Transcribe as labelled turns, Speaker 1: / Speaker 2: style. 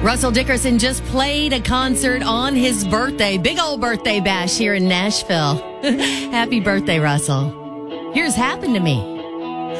Speaker 1: Russell Dickerson just played a concert on his birthday. Big old birthday bash here in Nashville. Happy birthday, Russell. Here's Happened to Me.